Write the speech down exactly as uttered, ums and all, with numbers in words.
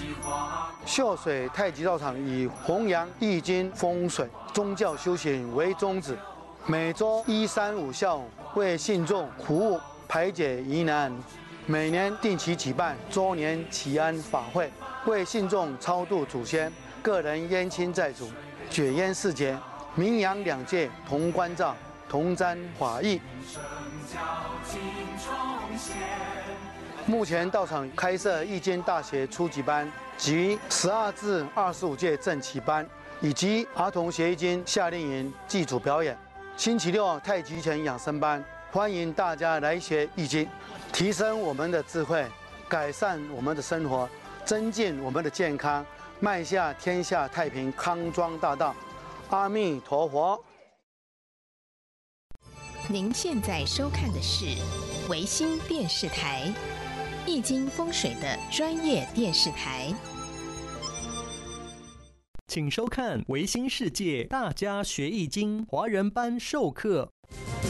秀水太极道场以弘扬易经风水、宗教修行为宗旨，每周一、三、五下午为信众服务，排解疑难。每年定期举办周年祈安法会，为信众超度祖先，个人冤亲债主解冤释结，名扬两界同关照，同沾法益。目前道场开设易经大学初级班及十二至二十五届正期班，以及儿童学易经夏令营祭祖表演。星期六太极拳养生班，欢迎大家来学易经，提升我们的智慧，改善我们的生活，增进我们的健康，迈向天下太平康庄大道。阿弥陀佛。 您现在收看的是维新电视台易经风水的专业电视台， 请收看维新世界大家学易经华人班授课。